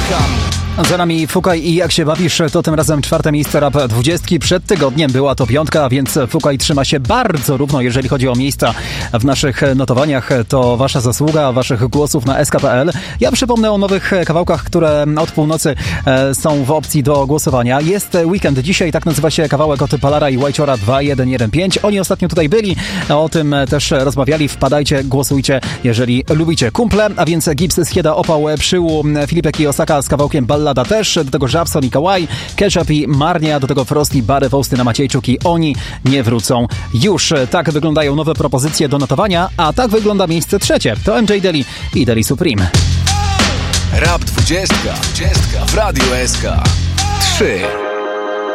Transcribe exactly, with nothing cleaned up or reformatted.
Za nami Fukaj i Jak się bawisz, to tym razem czwarte miejsce Rap dwudziestki. Przed tygodniem była to piątka, więc Fukaj trzyma się bardzo równo, jeżeli chodzi o miejsca w naszych notowaniach. To wasza zasługa, waszych głosów na S K kropka P L. Ja przypomnę o nowych kawałkach, które od północy są w opcji do głosowania. Jest weekend dzisiaj, tak nazywa się kawałek od Palara i Whitechora dwa jeden jeden pięć. Oni ostatnio tutaj byli, o tym też rozmawiali. Wpadajcie, głosujcie, jeżeli lubicie. Kumple, a więc Gibbs, Schieda, Opał, Przyłu, Filipek i Osaka z kawałkiem Ballada też, do tego Żabson i Kawaj, Ketchup i Marnia, do tego Frosty, Bary, Faustyna, Maciejczuk i Oni nie wrócą już. Tak wyglądają nowe propozycje do notowania, a tak wygląda miejsce trzecie. To M J Deli i Deli Supreme. Rap dwudziestka w Radiu S K. trzy.